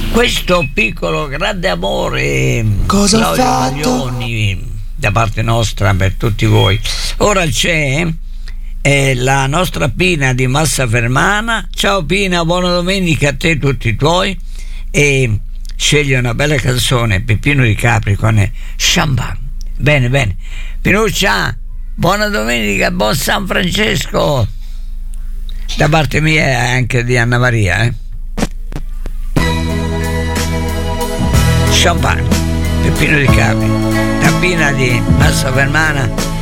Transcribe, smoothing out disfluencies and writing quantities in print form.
questo piccolo grande amore. Cosa ho Claudio fatto? Maglioni, da parte nostra per tutti voi. Ora c'è la nostra Pina di Massa Fermana. Ciao Pina, buona domenica a te e tutti i tuoi, e sceglie una bella canzone, Peppino Di Capri con Champagne. Bene, Pinuccia, buona domenica, buon San Francesco da parte mia e anche di Anna Maria. Champagne, Peppino Di Capri, la Pina di Massa Fermana.